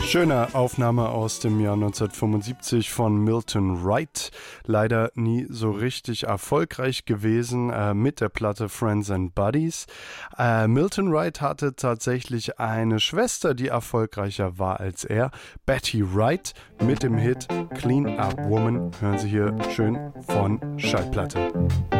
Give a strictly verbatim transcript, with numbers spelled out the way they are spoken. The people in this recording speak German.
Schöne Aufnahme aus dem Jahr neunzehnhundertfünfundsiebzig von Milton Wright. Leider nie so richtig erfolgreich gewesen äh, mit der Platte Friends and Buddies. Äh, Milton Wright hatte tatsächlich eine Schwester, die erfolgreicher war als er. Betty Wright mit dem Hit Clean Up Woman. Hören Sie hier schön von Schallplatte.